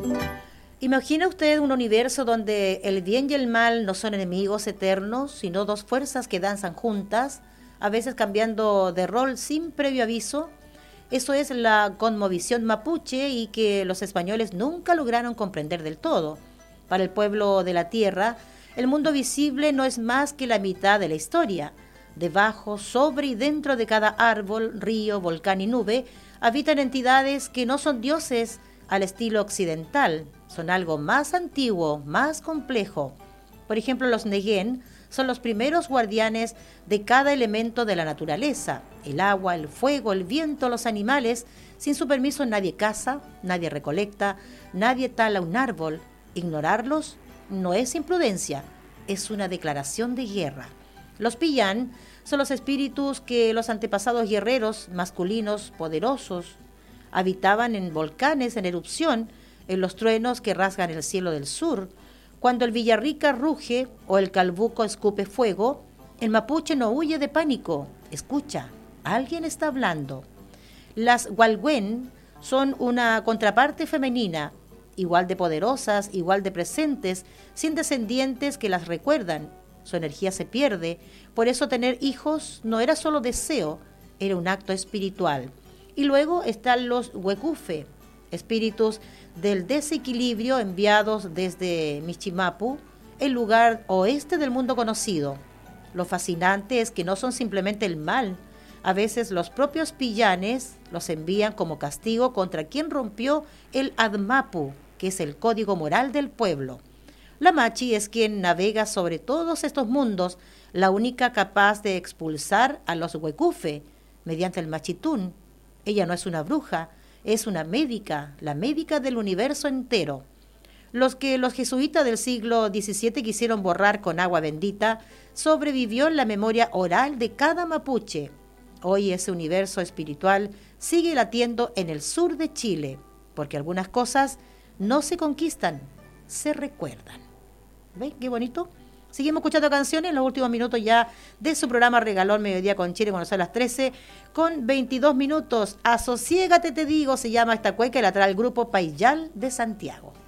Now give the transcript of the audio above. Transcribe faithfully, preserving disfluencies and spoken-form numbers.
¿Imagina usted un universo donde el bien y el mal no son enemigos eternos, sino dos fuerzas que danzan juntas, a veces cambiando de rol sin previo aviso? Eso es la cosmovisión mapuche y que los españoles nunca lograron comprender del todo. Para el pueblo de la tierra, el mundo visible no es más que la mitad de la historia. Debajo, sobre y dentro de cada árbol, río, volcán y nube, habitan entidades que no son dioses al estilo occidental, son algo más antiguo, más complejo. Por ejemplo, los Neguén son los primeros guardianes de cada elemento de la naturaleza, el agua, el fuego, el viento, los animales. Sin su permiso nadie caza, nadie recolecta, nadie tala un árbol. Ignorarlos no es imprudencia, es una declaración de guerra. Los Pillán son los espíritus que los antepasados guerreros masculinos poderosos habitaban en volcanes en erupción, en los truenos que rasgan el cielo del sur. Cuando el Villarrica ruge o el Calbuco escupe fuego, el mapuche no huye de pánico, escucha, alguien está hablando. Las Hualgüen son una contraparte femenina, igual de poderosas, igual de presentes, sin descendientes que las recuerdan. Su energía se pierde, por eso tener hijos no era solo deseo, era un acto espiritual. Y luego están los Huecufe, espíritus del desequilibrio enviados desde Michimapu, el lugar oeste del mundo conocido. Lo fascinante es que no son simplemente el mal. A veces los propios pillanes los envían como castigo contra quien rompió el Admapu, que es el código moral del pueblo. La Machi es quien navega sobre todos estos mundos, la única capaz de expulsar a los Huecufe mediante el Machitún. Ella no es una bruja, es una médica, la médica del universo entero. Los que los jesuitas del siglo diecisiete quisieron borrar con agua bendita, sobrevivió en la memoria oral de cada mapuche. Hoy ese universo espiritual sigue latiendo en el sur de Chile, porque algunas cosas no se conquistan, se recuerdan. ¿Ven qué bonito? Seguimos escuchando canciones en los últimos minutos ya de su programa Regalón Mediodía con Chile, cuando son las trece con veintidós minutos. Asociégate, te digo, se llama esta cueca y la trae el grupo Payal de Santiago.